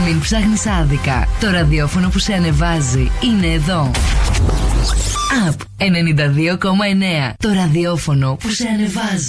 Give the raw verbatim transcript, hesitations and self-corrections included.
Μην ψάχνεις άδικα. Το ραδιόφωνο που σε ανεβάζει είναι εδώ. Up ενενήντα δύο κόμμα εννέα. Το ραδιόφωνο που σε ανεβάζει.